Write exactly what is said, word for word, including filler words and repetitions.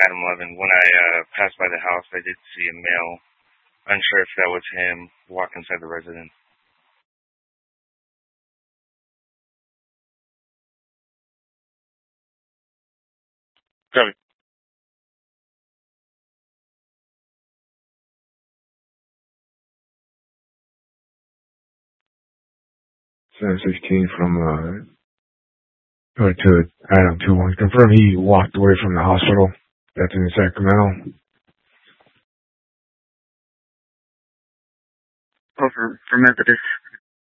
Adam eleven. When I uh, passed by the house, I did see a male. Unsure if that was him walk inside the residence. Copy. seven sixteen from uh, going to Adam two one. Confirm he walked away from the hospital. That's in Sacramento. Oh, for, for Methodist.